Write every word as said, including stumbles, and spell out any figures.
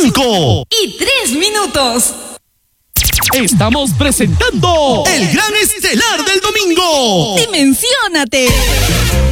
cinco y tres minutos. Estamos presentando el gran estelar del domingo. ¡Dimensiónate!